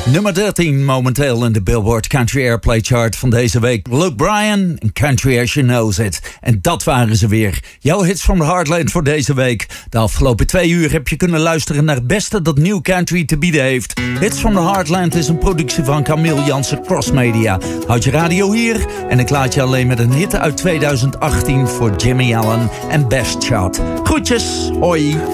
Nummer 13 momenteel in de Billboard Country Airplay Chart van deze week. Luke Bryan en Country As You Knows It. En dat waren ze weer. Jouw hits from the Heartland voor deze week. De afgelopen 2 uur heb je kunnen luisteren naar het beste dat New Country te bieden heeft. Hits from the Heartland is een productie van Camille Jansen Cross Media. Houd je radio hier en ik laat je alleen met een hit uit 2018 voor Jimmy Allen en Best Shot. Groetjes, hoi.